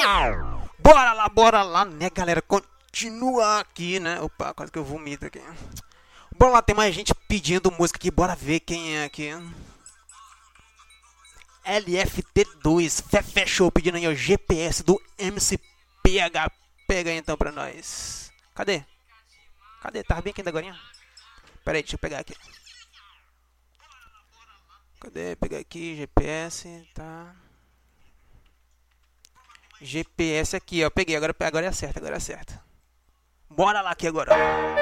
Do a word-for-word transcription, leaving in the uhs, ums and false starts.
Bora lá, bora lá, né, galera? Continua aqui, né? Opa, quase que eu vomito aqui. Bora lá, tem mais gente pedindo música aqui. Bora ver quem é aqui. L F T dois, Fefé Show pedindo aí o G P S do M C P H. Pega aí então pra nós. Cadê? Cadê? Tava bem aqui ainda agora. Pera aí, deixa eu pegar aqui. Cadê? Pegar aqui, G P S, tá. G P S aqui, ó. Peguei, agora, agora é certo, agora é certo. Bora lá aqui agora.